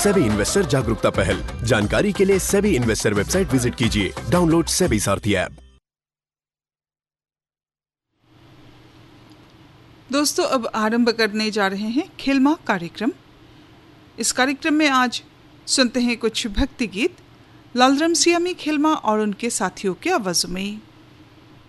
SEBI investor जागरूकता पहल। जानकारी के लिए सेबी इन्वेस्टर वेबसाइट विजिट कीजिए। डाउनलोड सेबी सारथी ऐप। दोस्तों, अब आरंभ करने जा रहे हैं खिलमा कार्यक्रम। इस कार्यक्रम में आज सुनते हैं कुछ भक्ति गीत, लालरम सियामी खिलमा और उनके साथियों के आवाजों में।